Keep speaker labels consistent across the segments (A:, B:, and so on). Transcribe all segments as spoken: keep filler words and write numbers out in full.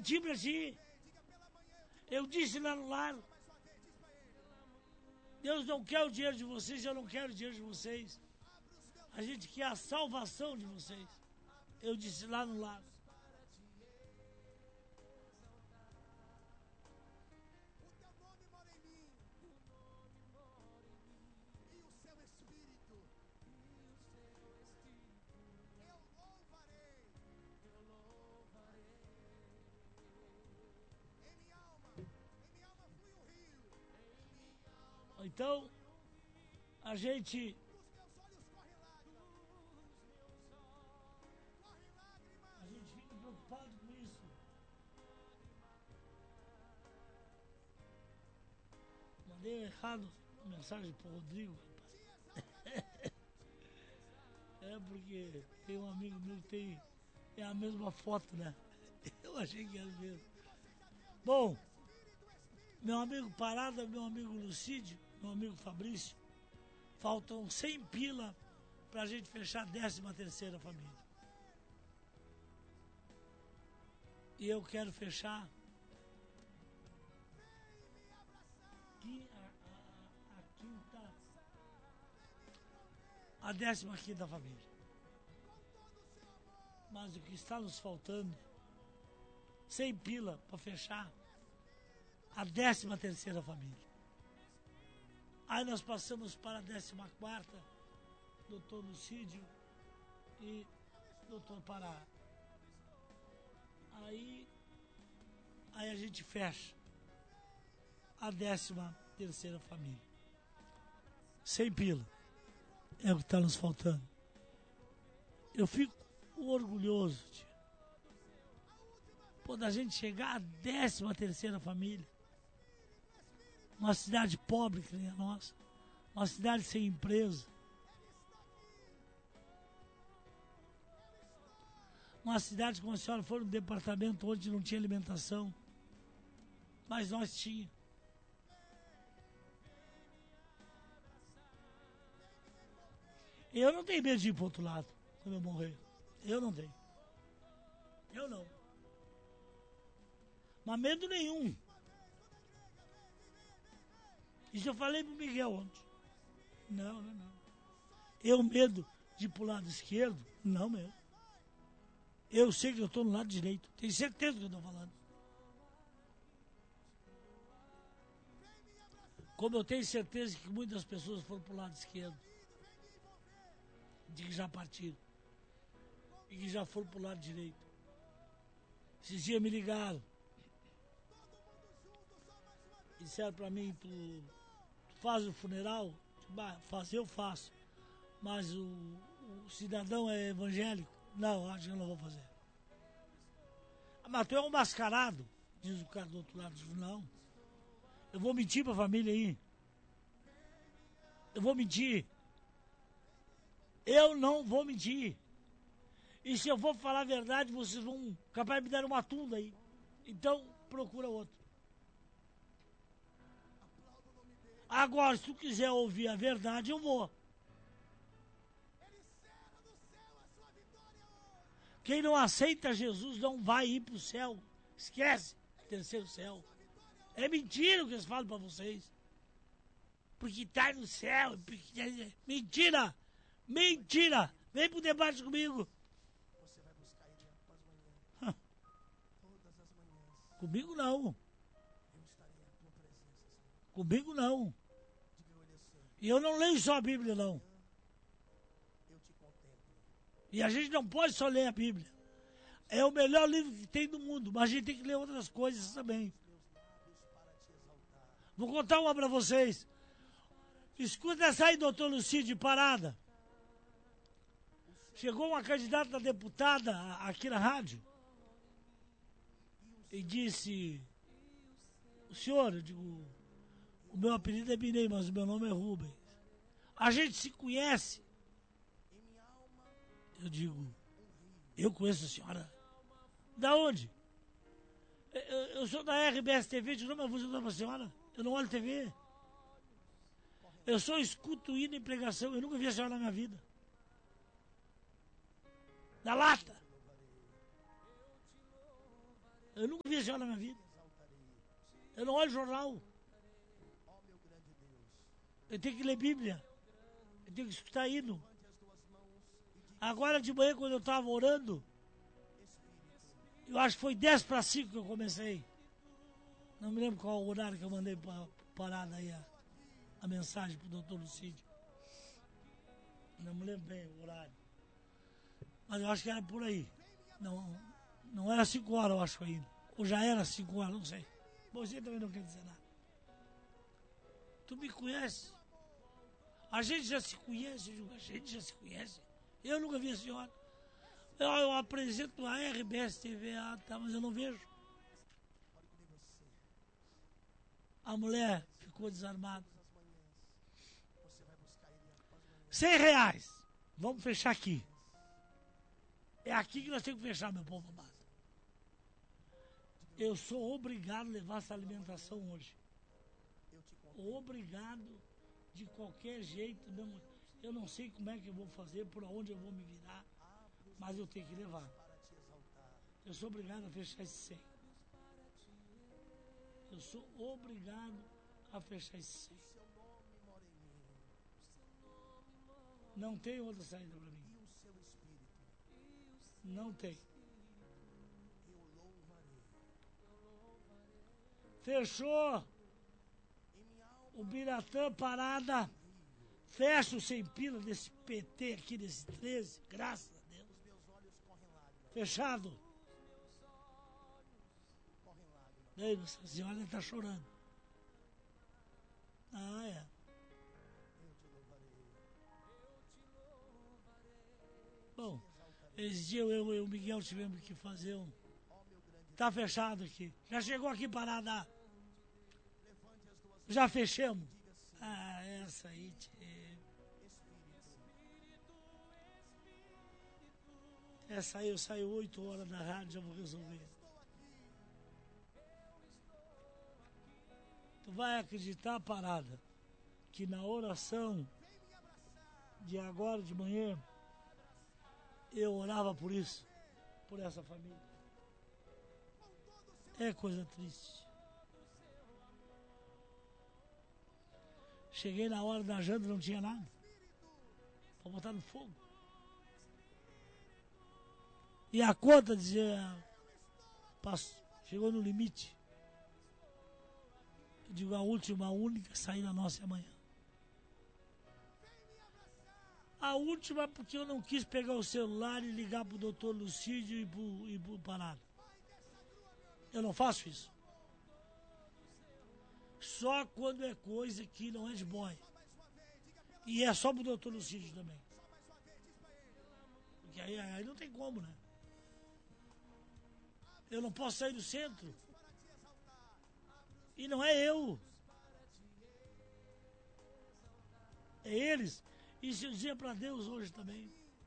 A: mentir pra ti. Eu disse lá no lar, Deus não quer o dinheiro de vocês, eu não quero o dinheiro de vocês. A gente quer a salvação de vocês. Eu disse lá no lar. Então, a gente a gente fica preocupado com isso. Mandei errado a mensagem pro Rodrigo, rapaz. É porque tem um amigo meu que tem é a mesma foto, né? Eu achei que era mesmo. Bom, meu amigo Parada, meu amigo Lucídio, meu amigo Fabrício, faltam cem pila pra gente fechar a décima terceira família. E eu quero fechar aqui a, a, a quinta, a décima quinta família. Mas o que está nos faltando, cem pila para fechar a décima terceira família. Aí nós passamos para a décima quarta, doutor Lucídio e doutor Pará. Aí, aí a gente fecha a décima terceira família. Sem pila. É o que está nos faltando. Eu fico orgulhoso, tio. Pô, da gente chegar à décima terceira família. Uma cidade pobre que nem a nossa. Uma cidade sem empresa. Uma cidade, como a senhora for no departamento onde não tinha alimentação. Mas nós tínhamos. Eu não tenho medo de ir pro outro lado quando eu morrer. Eu não tenho. Eu não. Mas medo nenhum. Isso eu falei pro Miguel ontem. Não, não, não. Eu medo de ir pro lado esquerdo? Não mesmo. Eu sei que eu estou no lado direito. Tenho certeza do que eu estou falando. Como eu tenho certeza que muitas pessoas foram pro lado esquerdo. De que já partiram. E que já foram pro lado direito. Esses dias me ligaram. Disseram pra mim, tu, tu faz o funeral? Bah, fazer eu faço. Mas o, o cidadão é evangélico? Não, acho que eu não vou fazer. Ah, mas tu é um mascarado, diz o cara do outro lado. Diz, não. Eu vou mentir pra família aí. Eu vou mentir. Eu não vou mentir. E se eu for falar a verdade, vocês vão capaz de me dar uma tunda aí. Então, procura outro. Agora, se tu quiser ouvir a verdade, eu vou. Quem não aceita Jesus não vai ir pro céu. Esquece, terceiro céu. É mentira o que eles falam pra vocês. Porque tá no céu. Porque... Mentira! Mentira! Vem pro debate comigo.
B: Você vai buscar ele após manhã. Todas as manhãs.
A: Comigo não.
B: Eu estarei à tua presença, Senhor.
A: Comigo não.
B: Diga eu assim.
A: E eu não leio só a Bíblia, não.
B: Eu te contemplo.
A: E a gente não pode só ler a Bíblia. É o melhor livro que tem do mundo, mas a gente tem que ler outras coisas também.
B: Meus lábios para te exaltar.
A: Vou contar uma pra vocês. Escuta essa aí, doutor Lucídio, Parada. Chegou uma candidata a deputada aqui na rádio e disse: o senhor, eu digo, o meu apelido é Binei, mas o meu nome é Rubens. A gente se conhece. Eu digo, eu conheço a senhora. Da onde? Eu, eu sou da R B S T V, eu digo, não, mas vou ajudar pra senhora. Eu não olho T V. Eu só escuto hino em pregação, eu nunca vi a senhora na minha vida. Da lata. Eu nunca vi esse homem na minha vida. Eu não olho jornal. Eu tenho que ler Bíblia. Eu tenho que escutar hino. Agora de manhã, quando eu estava orando, eu acho que foi dez para cinco que eu comecei. Não me lembro qual o horário que eu mandei para parada aí a, a mensagem para o doutor Lucídio. Não me lembro bem o horário. Mas eu acho que era por aí. Não, não era cinco horas, eu acho ainda. Ou já era cinco horas, não sei. Você também não quer dizer nada. Tu me conhece? A gente já se conhece, a gente já se conhece. Eu nunca vi a senhora. Eu, eu apresento a R B S T V, ah, tá, mas eu não vejo. A mulher ficou desarmada. Cem reais. Vamos fechar aqui. É aqui que nós temos que fechar, meu povo amado. Eu sou obrigado a levar essa alimentação hoje. Obrigado de qualquer jeito. Não, eu não sei como é que eu vou fazer, por onde eu vou me virar, mas eu tenho que levar. Eu sou obrigado a fechar esse cem. Eu sou obrigado a fechar esse cem. Não tem outra saída para mim. Não tem. Fechou o Biratã Parada. Fecha o sem pila desse P T aqui, desse treze. Graças a Deus. Fechado. Ei, a senhora está chorando. Ah, é. Bom, esse dia eu e o Miguel tivemos que fazer um... Tá fechado aqui. Já chegou aqui parada. Já fechamos. Ah, essa aí, tchê. Essa aí eu saio oito horas da rádio, já vou resolver. Tu vai acreditar, parada, que na oração de agora de manhã, eu orava por isso, por essa família. É coisa triste. Cheguei na hora da janta, não tinha nada. Para botar no fogo. E a conta dizia, passou, chegou no limite. Eu digo, a última, a única saída nossa é amanhã. A última porque eu não quis pegar o celular e ligar pro doutor Lucídio e pro, e pro Parada. Eu não faço isso. Só quando é coisa que não é de boy. E é só pro doutor Lucídio também. Porque aí, aí não tem como, né? Eu não posso sair do centro. E não é eu. É eles. Isso eu dizia para Deus hoje também.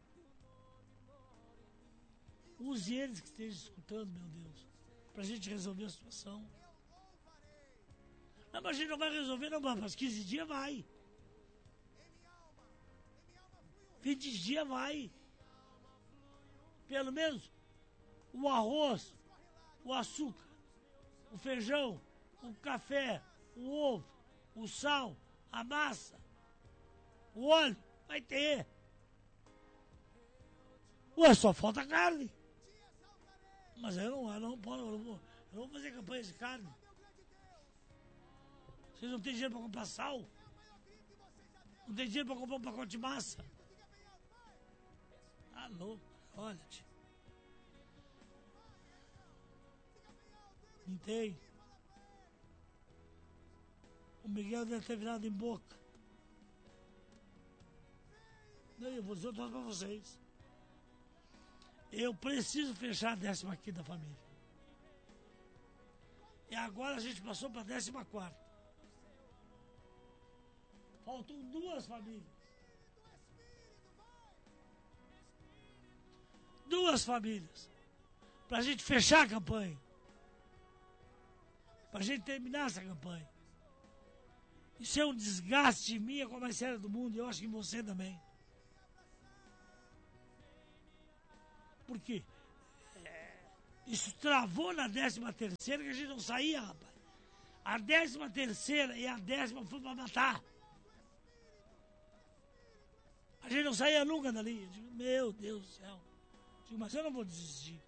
A: Use eles que estejam escutando, meu Deus. Pra gente resolver a situação. Não, mas a gente não vai resolver, não, mas quinze dias vai. vinte dias vai. Pelo menos o arroz, o açúcar, o feijão, o café, o ovo, o sal, a massa, o óleo, vai ter. Ué, só falta carne. Mas eu não, eu não, posso, eu não, vou, eu não vou fazer campanha de carne. Vocês não têm dinheiro para comprar sal? Não tem dinheiro para comprar um pacote de massa? Tá louco, olha, tio. Não tem. O Miguel deve ter virado em boca. Não, eu vou dizer outra para vocês. Eu preciso fechar a décima quinta família. E agora a gente passou para a décima quarta. Faltam duas famílias. Duas famílias. Para a gente fechar a campanha. Para a gente terminar essa campanha. Isso é um desgaste minha com a mais séria do mundo. E eu acho que você também. Por quê? É, Isso travou na décima terceira que a gente não saía, rapaz. A décima terceira e a décima foi pra matar. A gente não saía nunca dali. Eu digo, meu Deus do céu. Eu digo, mas eu não vou desistir.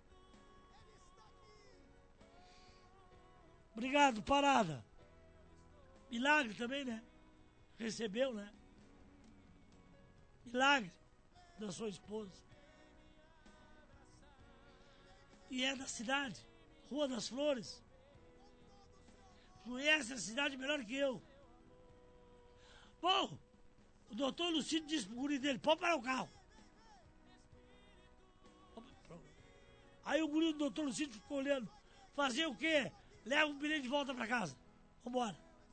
A: Obrigado, parada. Milagre também, né? Recebeu, né? Milagre da sua esposa. E é da cidade, Rua das Flores. Conhece a cidade melhor que eu. Bom, o doutor Lucídio disse pro guri dele, pode parar o carro. Aí o guri do doutor Lucídio ficou olhando. Fazer o quê? Leva o bilhete de volta pra casa. Vambora.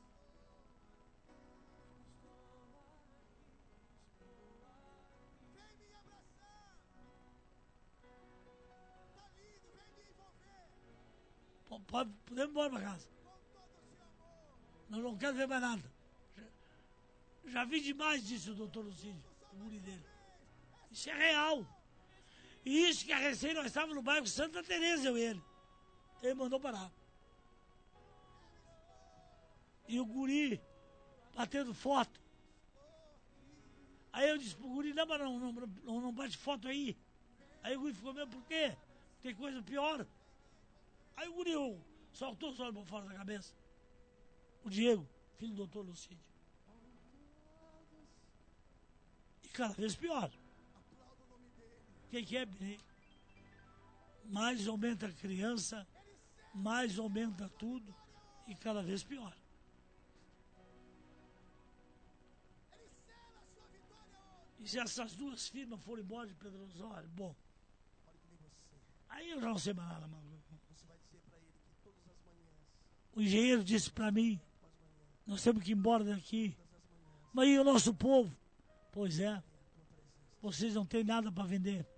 A: Pode, podemos ir embora pra casa. Não, não quero ver mais nada. Já, já vi demais disso, doutor Lucídio, o guri dele. Isso é real. E isso que a recém nós estávamos no bairro Santa Teresa, eu e ele. Ele mandou parar. E o guri batendo foto. Aí eu disse pro guri, não, mas não, não, não, não bate foto aí. Aí o guri ficou mesmo, por quê? Tem coisa pior. Aí o guri soltou os olhos para fora da cabeça. O Diego, filho do doutor Lucídio. E cada vez pior. O que, que é, Bini? Mais aumenta a criança, mais aumenta tudo e cada vez pior. E se essas duas firmas forem embora de Pedro Osório, bom. Aí eu já não sei mais nada, mano. O engenheiro disse para mim, nós temos que ir embora daqui. Mas e o nosso povo? Pois é, vocês não têm nada para vender.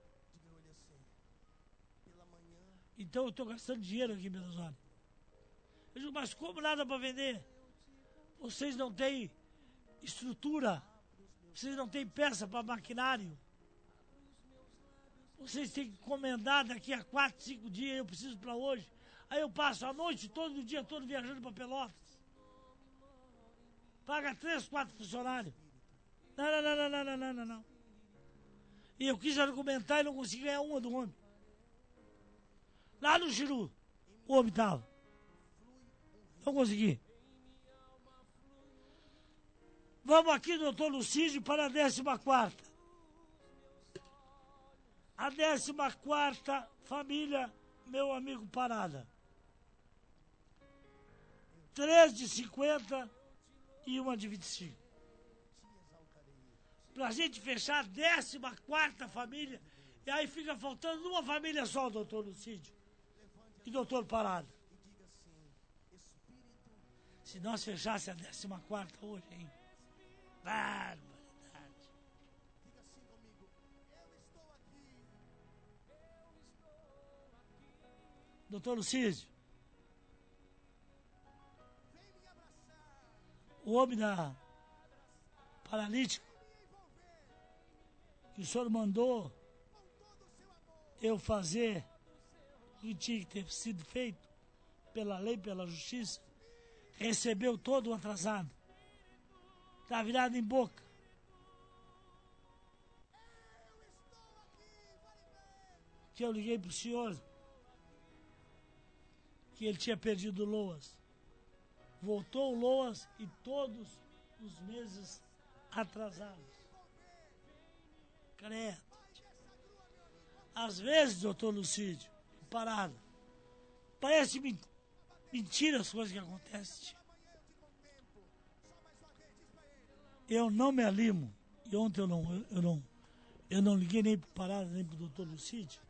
A: Então eu estou gastando dinheiro aqui em Belo Horizonte. Eu digo, mas como nada para vender? Vocês não têm estrutura, vocês não têm peça para maquinário. Vocês têm que encomendar daqui a quatro, cinco dias, eu preciso para hoje. Aí eu passo a noite todo, o dia todo viajando para Pelotas. Paga três, quatro funcionários. Não, não, não, não, não, não, não, não. E eu quis argumentar e não consegui ganhar uma do homem. Lá no Chiru, o homem estava. Não consegui. Vamos aqui, doutor Lucídio, para a décima quarta. A décima quarta família, meu amigo Parada. Três de cinquenta e uma de vinte e cinco. Pra gente fechar a décima quarta família, e aí fica faltando uma família só, doutor Lucídio e doutor Parada. Se nós fechássemos a décima quarta hoje, hein? Barbaridade. Doutor Lucídio, o homem da paralítico, que o senhor mandou eu fazer o que tinha que ter sido feito pela lei, pela justiça, recebeu todo o atrasado. Está virado em boca. Que eu liguei para o senhor, que ele tinha perdido o Loas. Voltou o Loas e todos os meses atrasados. Credo. Às vezes, doutor Lucídio, Parada, parece mentira as coisas que acontecem. Eu não me alimo, e ontem eu não, eu, eu não, eu não liguei nem para Parada, nem para o doutor Lucídio.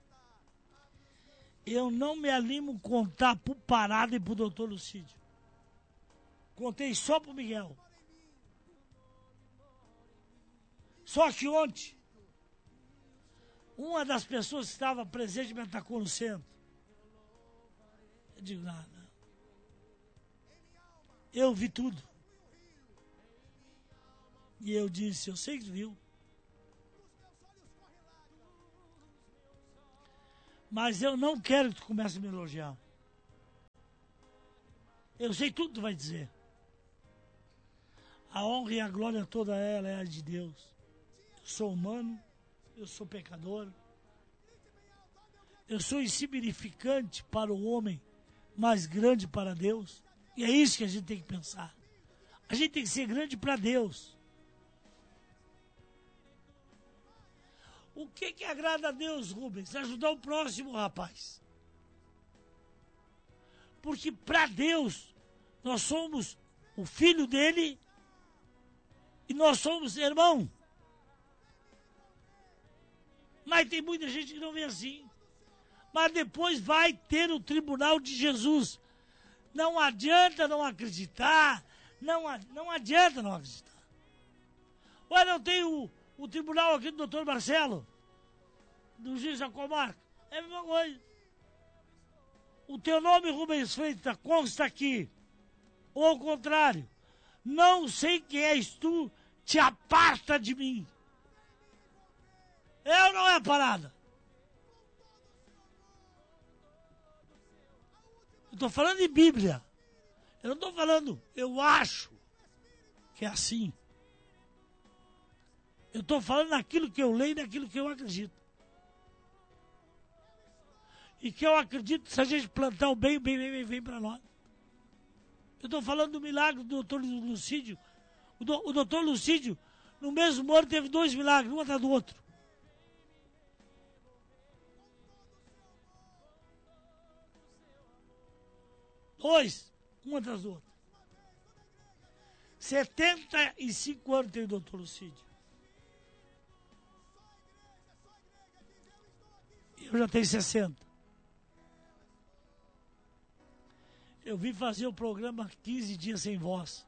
A: Eu não me alimo contar para o Parada e para o doutor Lucídio. Contei só para o Miguel. Só que ontem, uma das pessoas que estava presente me atacou no centro. Eu digo, não, não. Eu vi tudo. E eu disse, eu sei que viu. Mas eu não quero que tu comece a me elogiar. Eu sei tudo que tu vai dizer. A honra e a glória toda ela é a de Deus. Eu sou humano, eu sou pecador. Eu sou insignificante para o homem, mas grande para Deus. E é isso que a gente tem que pensar. A gente tem que ser grande para Deus. O que que agrada a Deus, Rubens? Ajudar o próximo, rapaz. Porque para Deus, nós somos o filho dele e nós somos irmão. Mas tem muita gente que não vê assim. Mas depois vai ter o tribunal de Jesus. Não adianta não acreditar. Não, não adianta não acreditar. Ué, não tem o, o tribunal aqui do doutor Marcelo? Do juiz da comarca? É a mesma coisa. O teu nome, Rubens Freitas, consta aqui. Ou ao contrário. Não sei quem és tu, te aparta de mim. É ou não é a parada? Eu estou falando de Bíblia. Eu não estou falando, eu acho que é assim. Eu estou falando naquilo que eu leio e naquilo que eu acredito. E que eu acredito que se a gente plantar o bem, o bem vem, vem, vem para nós. Eu estou falando do milagre do doutor Lucídio. O, do, o doutor Lucídio, no mesmo ano, teve dois milagres, um atrás do outro. Dois, um atrás do outro. setenta e cinco anos tem o doutor Lucídio. Eu já tenho sessenta. Eu vim fazer o programa quinze dias sem voz.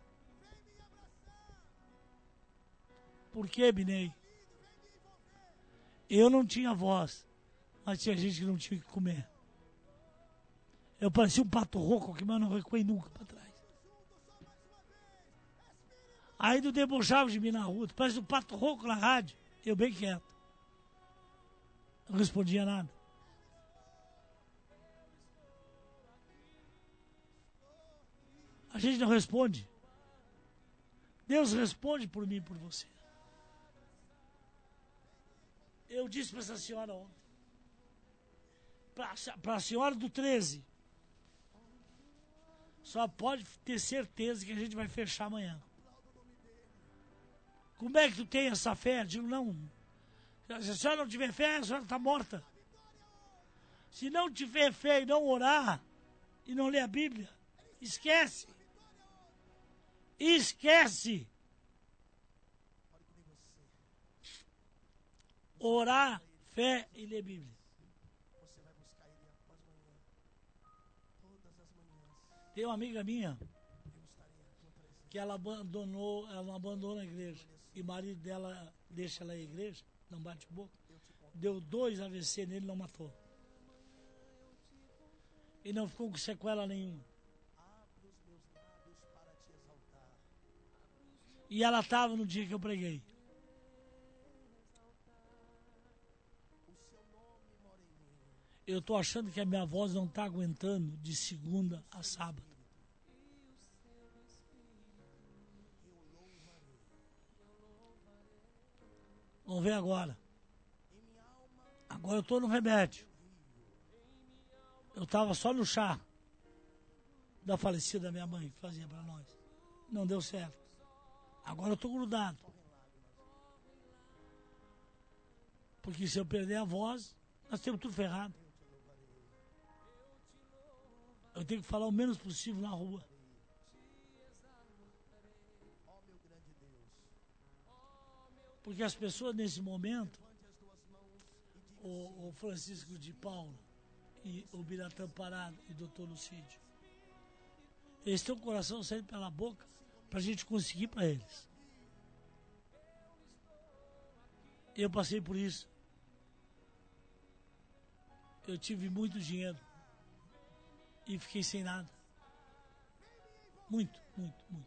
A: Por quê, Binei? Eu não tinha voz, mas tinha gente que não tinha que comer. Eu parecia um pato rouco que mais não recuei nunca para trás. Aí tu debochava de mim na rua, tu parece um pato rouco na rádio. Eu bem quieto. Não respondia nada. A gente não responde. Deus responde por mim e por você. Eu disse para essa senhora ontem, para a senhora do treze, só pode ter certeza que a gente vai fechar amanhã. Como é que tu tem essa fé? Eu digo, não. Se a senhora não tiver fé, a senhora está morta. Se não tiver fé e não orar, e não ler a Bíblia, esquece. Esquece. Orar, fé e ler Bíblia.
B: Você vai buscar ele após manhã. Todas as manhãs.
A: Tem uma amiga minha
B: Eu estarei à tua presença.
A: que ela abandonou, ela não abandonou a igreja. E o marido dela deixa ela ir à igreja, não bate boca. Deu dois A V C nele e não matou. E não ficou com sequela nenhuma.
B: Abro os meus lábios para te exaltar.
A: E ela estava no dia que eu preguei.
B: O seu nome mora em mim.
A: Eu estou achando que a minha voz não está aguentando de segunda a sábado. Vamos ver agora. Agora eu estou no remédio. Eu estava só no chá da falecida minha mãe, que fazia para nós. Não deu certo. Agora eu estou grudado. Porque se eu perder a voz, nós temos tudo ferrado. Eu tenho que falar o menos possível na rua. Porque as pessoas nesse momento, o, o Francisco de Paula e o Biratã Parado e o doutor Lucídio, eles têm o coração saindo pela boca para a gente conseguir para eles. Eu passei por isso. Eu tive muito dinheiro e fiquei sem nada. Muito, muito, muito.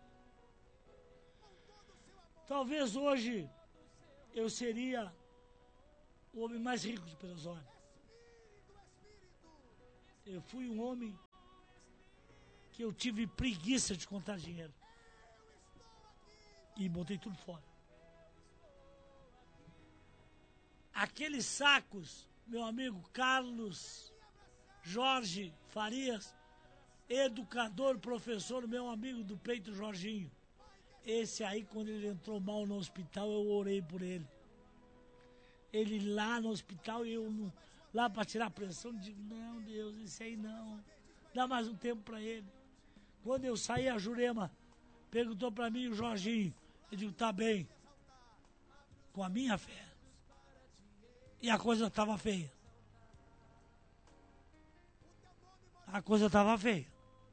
A: Talvez hoje eu seria o homem mais rico de Petrosólia. Eu fui um homem que eu tive preguiça de contar dinheiro. E botei tudo fora. Aqueles sacos, meu amigo Carlos Jorge Farias, educador, professor, meu amigo do peito Jorginho. Esse aí, quando ele entrou mal no hospital, eu orei por ele. Ele lá no hospital, eu no, lá para tirar a pressão, digo, não, Deus, esse aí não. Dá mais um tempo para ele. Quando eu saí, a Jurema perguntou para mim, o Jorginho, eu digo, tá bem, com a minha fé. E a coisa estava feia. A coisa estava feia.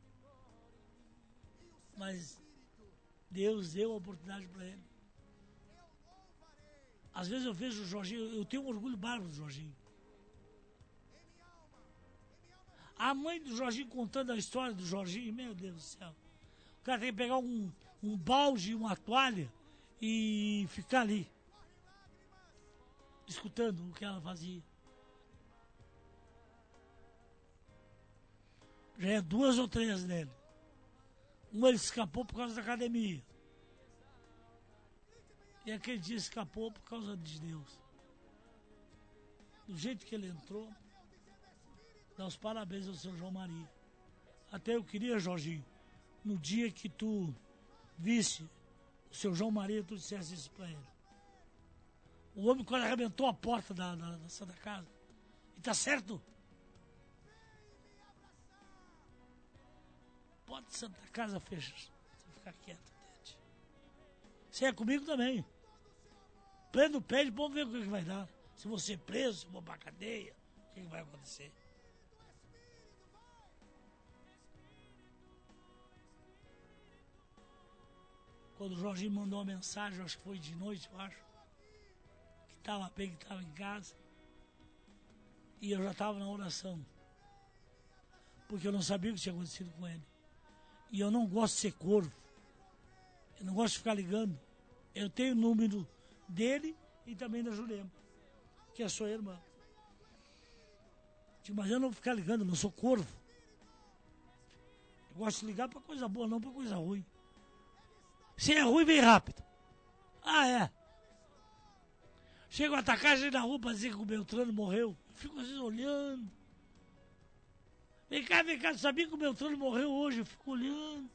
A: Mas Deus deu a oportunidade para ele. Às vezes eu vejo o Jorginho, eu tenho um orgulho bárbaro do Jorginho. A mãe do Jorginho contando a história do Jorginho, meu Deus do céu. O cara tem que pegar um, um balde e uma toalha e ficar ali, escutando o que ela fazia. Já é duas ou três nele. Um ele escapou por causa da academia. E aquele dia escapou por causa de Deus. Do jeito que ele entrou, dá os parabéns ao seu João Maria. Até eu queria, Jorginho, no dia que tu visse o seu João Maria, tu dissesse isso pra ele. O homem quando arrebentou a porta da, da, da Santa Casa. E tá certo? Pode Santa Casa fecha. Você ficar quieto, Tete. Você é comigo também. Prenda o pé e vamos ver o que, que vai dar. Se você é preso, se for pra cadeia, o que, que vai acontecer? Quando o Jorginho mandou uma mensagem, acho que foi de noite, eu acho, que estava bem, que estava em casa, e eu já estava na oração, porque eu não sabia o que tinha acontecido com ele. E eu não gosto de ser corvo, eu não gosto de ficar ligando. Eu tenho o número dele e também da Jurema, que é a sua irmã. Mas eu não vou ficar ligando, eu não sou corvo. Eu gosto de ligar para coisa boa, não para coisa ruim. Se é ruim, vem rápido. Ah, é. Chego a atacar a gente na rua para dizer que o Beltrano morreu. Eu fico às vezes olhando. Vem cá, vem cá, tu sabia que o Beltrano morreu hoje? Eu fico olhando.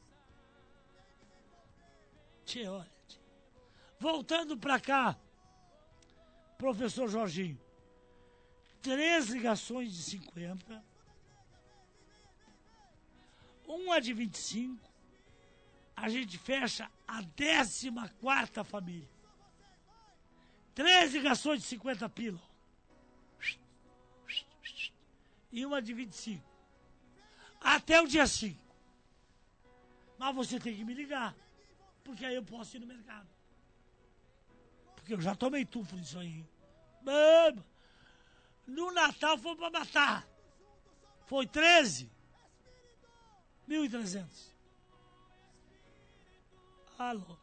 A: Tchê, olha. Tchê. Voltando para cá, professor Jorginho. Três ligações de cinquenta. Uma de vinte e cinco. A gente fecha a décima quarta família. Três ligações de cinquenta pila. E uma de vinte e cinco. Até o dia cinco. Mas você tem que me ligar. Porque aí eu posso ir no mercado. Porque eu já tomei tufo nisso aí. Mano, no Natal foi pra matar. Foi treze mil e trezentos. Alô.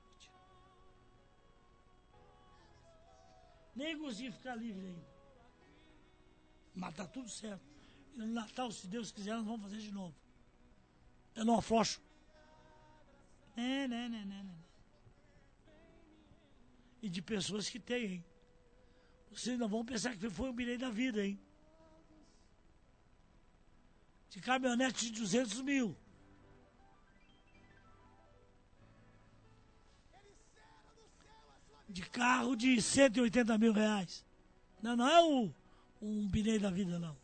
A: Nem consegui ficar livre ainda. Mas tá tudo certo. E no Natal, se Deus quiser, nós vamos fazer de novo. Eu não afrouxo. Né, né, né, né, né. E de pessoas que têm, hein? Vocês não vão pensar que foi um bilhete da vida, hein? De caminhonete de duzentos mil. De carro de cento e oitenta mil reais. Não, não é um, um bilhete da vida, não.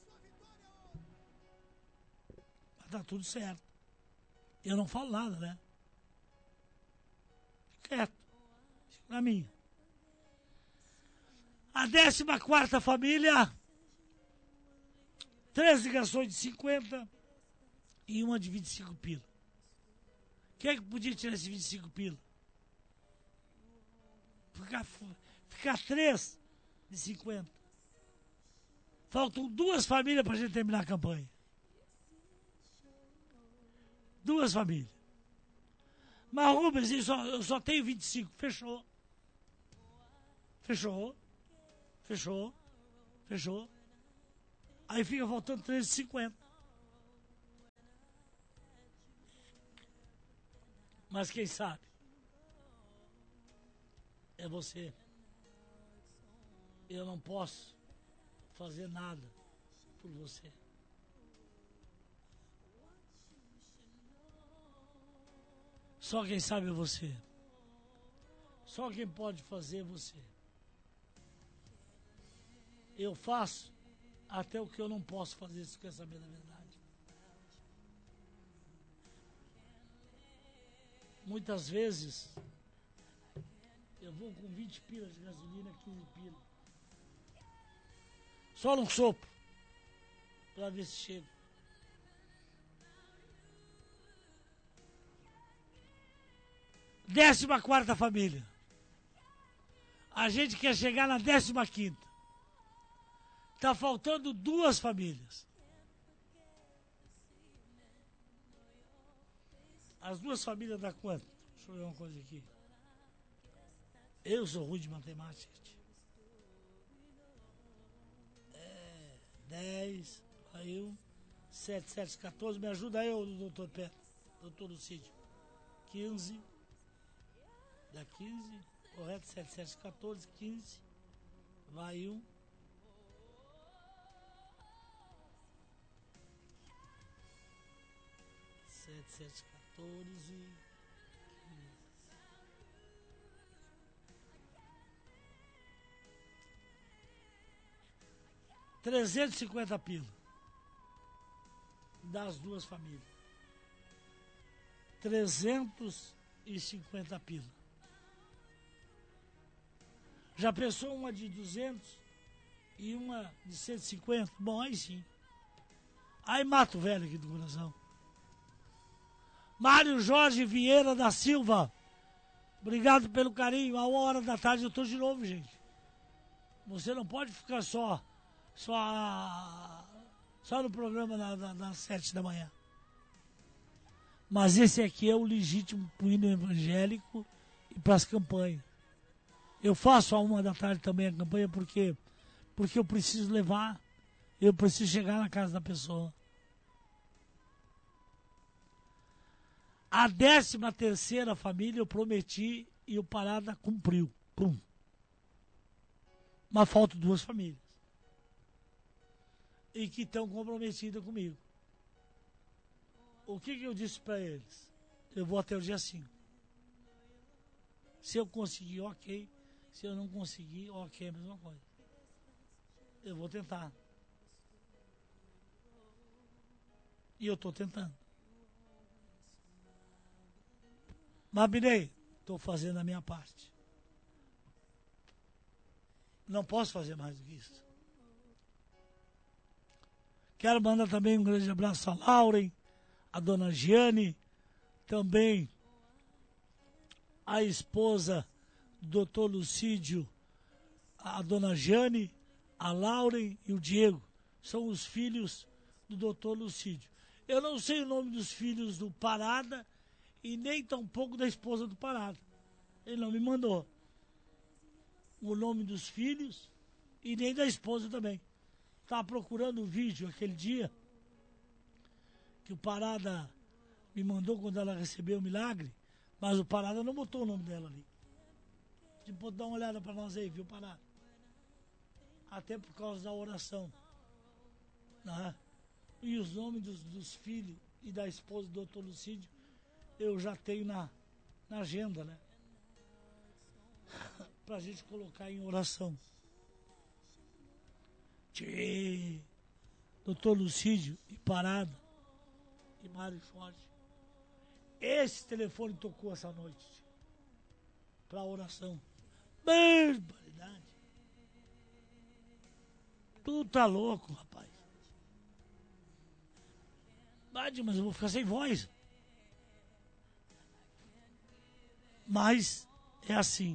A: Mas tá tudo certo. Eu não falo nada, né? Fico quieto. Fico na minha. A décima quarta família. Três ligações de cinquenta e uma de vinte e cinco pila. Quem é que podia tirar esse vinte e cinco pila? Ficar, ficar três de cinquenta. Faltam duas famílias para a gente terminar a campanha. Duas famílias. Mas, Rubens, eu só, eu só tenho vinte e cinco. Fechou. Fechou. Fechou. Fechou. Aí fica faltando treze e cinquenta. Mas quem sabe é você. Eu não posso fazer nada por você. Só quem sabe é você. Só quem pode fazer é você. Eu faço até o que eu não posso fazer, se quer saber da verdade. Muitas vezes eu vou com vinte pilas de gasolina, quinze pilas. Só num sopro. Pra ver se chega. Décima quarta família. A gente quer chegar na décima quinta. Tá faltando duas famílias. As duas famílias dá quanto? Deixa eu ver uma coisa aqui. Eu sou ruim de matemática, gente. É, dez, aí um, sete, sete, quatorze. Me ajuda aí, doutor Pedro, doutor Lucídio. quinze. Dá quinze, correto? sete, sete, quatorze, quinze. Vai um. sete, sete, quatorze. trezentos e cinquenta pila. Das duas famílias. trezentos e cinquenta pila. Já pensou uma de duzentos e uma de cento e cinquenta? Bom, aí sim. Aí mata o velho aqui do coração. Mário Jorge Vieira da Silva. Obrigado pelo carinho. A hora da tarde eu tô de novo, gente. Você não pode ficar só só, só no programa da, da, das sete da manhã. Mas esse aqui é o legítimo hino evangélico e para as campanhas. Eu faço a uma da tarde também a campanha porque, porque eu preciso levar, eu preciso chegar na casa da pessoa. A décima terceira família eu prometi e o Parada cumpriu. Pum. Mas faltam duas famílias. E que estão comprometidas comigo. O que, que eu disse para eles? Eu vou até o dia cinco. Se eu conseguir, ok. Se eu não conseguir, ok, a mesma coisa. Eu vou tentar. E eu estou tentando. Mas, Binei, estou fazendo a minha parte. Não posso fazer mais do que isso. Quero mandar também um grande abraço a Lauren, a dona Giane, também a esposa do doutor Lucídio, a dona Giane, a Lauren e o Diego. São os filhos do doutor Lucídio. Eu não sei o nome dos filhos do Parada e nem tampouco da esposa do Parada. Ele não me mandou o nome dos filhos e nem da esposa também. Estava procurando o vídeo aquele dia que o Parada me mandou quando ela recebeu o milagre, mas o Parada não botou o nome dela ali. Tipo, dá uma olhada para nós aí, viu, Parada? Até por causa da oração. Né? E os nomes dos, dos filhos e da esposa do doutor Lucídio eu já tenho na, na agenda, né? Pra gente colocar em oração. Tchê, doutor Lucídio e Parada e Mário Jorge. Esse telefone tocou essa noite para oração. Barbaridade. Tu tá louco, rapaz. Verdade, mas eu vou ficar sem voz. Mas é assim.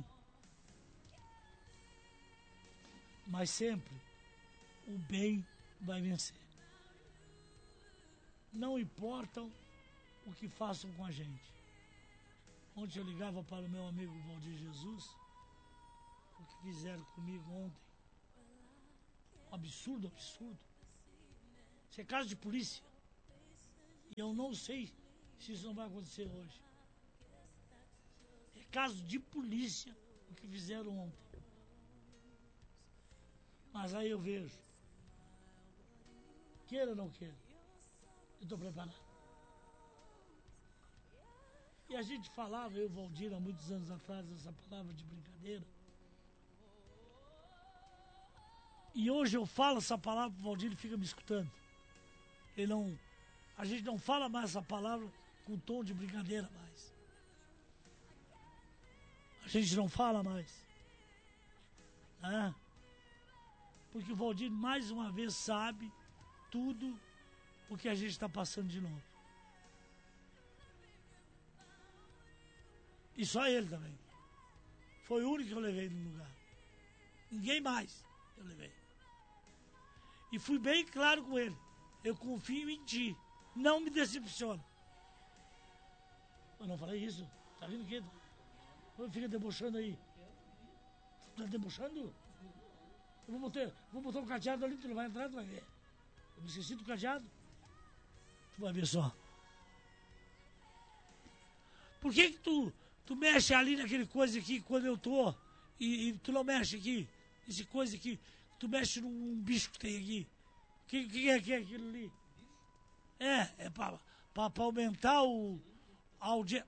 A: Mas sempre o bem vai vencer. Não importam o que façam com a gente. Ontem eu ligava para o meu amigo Valdir Jesus, o que fizeram comigo ontem. Absurdo, absurdo. Isso é caso de polícia. E eu não sei se isso não vai acontecer hoje. caso de polícia o que fizeram ontem. Mas aí eu vejo, queira ou não queira, eu estou preparado. E a gente falava, eu e o Valdir, há muitos anos atrás, essa palavra de brincadeira. E hoje eu falo essa palavra para o Valdir, ele fica me escutando. Ele não, a gente não fala mais essa palavra com tom de brincadeira mais. A gente não fala mais. Né? Porque o Valdir mais uma vez sabe tudo o que a gente está passando de novo. E só ele também. Foi o único que eu levei no lugar. Ninguém mais eu levei. E fui bem claro com ele. Eu confio em ti. Não me decepciona. Eu não falei isso. Tá vendo o quê? Fica debochando aí. Tá debochando? Eu vou botar, vou botar um cadeado ali, tu não vai entrar, tu vai ver. Eu me esqueci do cadeado. Tu vai ver só. Por que que tu, tu mexe ali naquele coisa aqui quando eu tô e, e tu não mexe aqui? Esse coisa aqui. Tu mexe num bicho que tem aqui. O que, que, é, que é aquilo ali? É, é pra, pra, pra aumentar o... A audiência.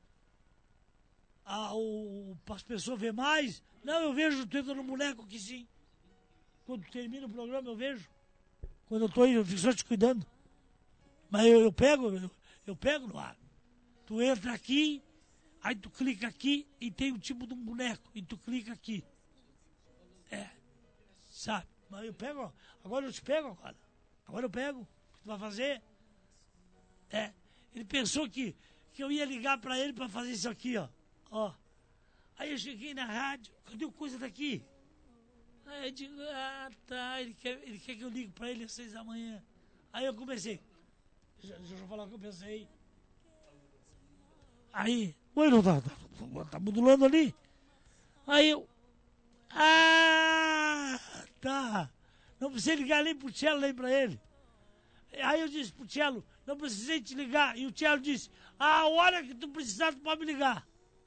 A: Para as pessoas verem mais. Não, eu vejo tu entra no boneco aqui sim. Quando termina o programa eu vejo. Quando eu tô aí, eu fico só te cuidando. Mas eu, eu pego, eu, eu pego no ar. Tu entra aqui, aí tu clica aqui e tem o tipo de um boneco. E tu clica aqui. É. Sabe? Mas eu pego, ó. Agora eu te pego agora. Agora eu pego. O que tu vai fazer? É. Ele pensou que, que eu ia ligar pra ele pra fazer isso aqui, ó. Ó. Aí eu cheguei na rádio. Cadê o coisa daqui? Aí eu digo, ah, tá. Ele quer, ele quer que eu ligue pra ele às seis da manhã. Aí eu comecei. Deixa, deixa eu falar o que eu pensei. Aí, ué, não tá, tá, tá modulando ali. Aí eu, ah, tá. Não precisei ligar nem pro Tchelo, nem pra ele. Aí eu disse pro Tchelo, não precisei te ligar. E o Tchelo disse, a hora que tu precisar, tu pode me ligar.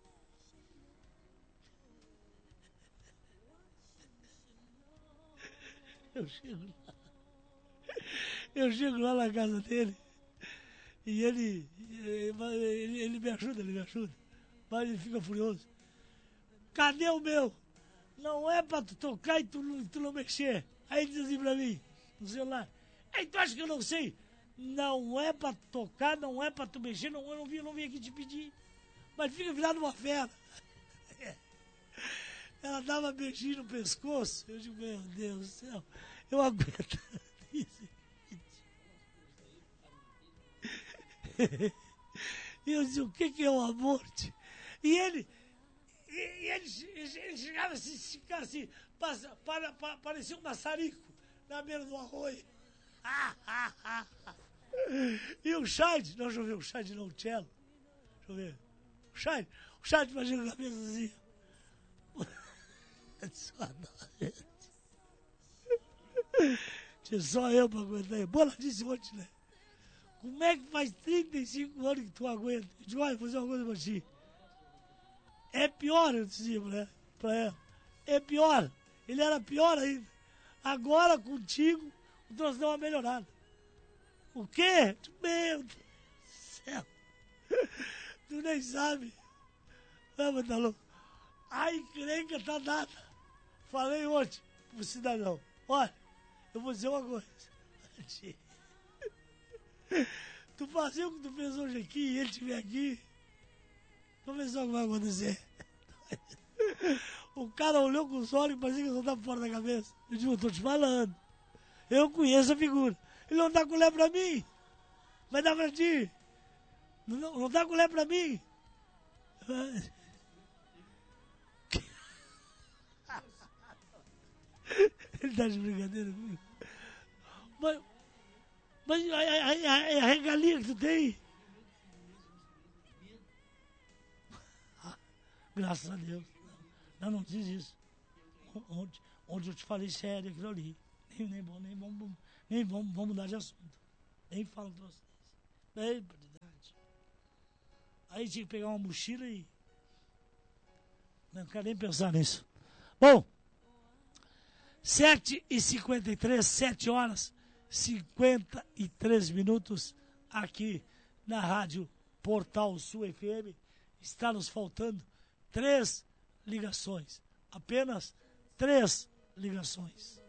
A: Eu chego lá. Eu chego lá na casa dele. E ele, ele, ele me ajuda, ele me ajuda. Mas ele fica furioso. Cadê o meu? Não é pra tu tocar e tu, tu não mexer. Aí ele diz assim pra mim, no celular. Aí tu acha que eu não sei? Não é pra tocar, não é pra tu mexer, não, eu não vim, eu não vim aqui te pedir. Mas fica virado uma fera. Ela dava beijinho no pescoço. Eu digo, meu Deus do céu, eu aguento isso. E eu disse, o que que é o amor? E ele, e, e ele, ele chegava assim, ficava assim, passa, para, para, parecia um maçarico na beira do arroio. E o Chad, não, deixa eu ver, o Chad não, o Tchelo. Deixa eu ver. O Chad, o Chad imagina a cabeça assim. Só nós. Tinha só eu pra aguentar. Bola disse ontem, né? Como é que faz trinta e cinco anos que tu aguenta? Eu digo, olha, vou fazer uma coisa pra ti. É pior, eu dizia, né? Pra ela. É pior. Ele era pior ainda. Agora, contigo, o troço deu uma melhorada. O quê? Meu Deus do céu. Tu nem sabe. Ah, mas tá louco. A encrenca tá dada. Falei ontem pro cidadão. Olha, eu vou dizer uma coisa. Tu fazia o que tu fez hoje aqui e ele estiver aqui. Vamos ver só o que vai acontecer. O cara olhou com os olhos e parecia que eu tava fora da cabeça. Eu digo, eu tô te falando. Eu conheço a figura. Ele não dá colher pra mim. Vai dar pra ti. Não, não dá colher pra mim. Ele tá de brincadeira comigo. Mas, mas a, a, a, a regalia que tu tem. Ah, graças a Deus. Não, não diz isso. Onde, onde eu te falei sério aquilo ali. Nem, nem, bom, nem, vamos, nem vamos, vamos mudar de assunto. Nem falo pra vocês. Bem, verdade. Aí tinha que pegar uma mochila e... Não quero nem pensar nisso. Bom, sete e cinquenta e três, sete horas e cinquenta e três minutos aqui na Rádio Portal Sul F M. Está nos faltando três ligações. Apenas três ligações.